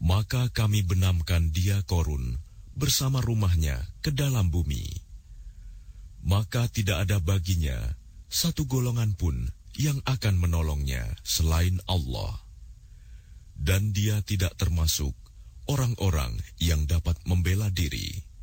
Maka kami benamkan dia Korun bersama rumahnya ke dalam bumi. Maka tidak ada baginya satu golongan pun yang akan menolongnya selain Allah. Dan dia tidak termasuk orang-orang yang dapat membela diri.